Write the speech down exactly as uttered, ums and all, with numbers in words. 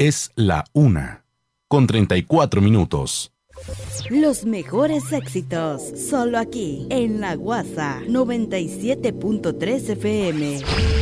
Es la una, con treinta y cuatro minutos. Los mejores éxitos, solo aquí, en La Guasa, noventa y siete punto tres F M.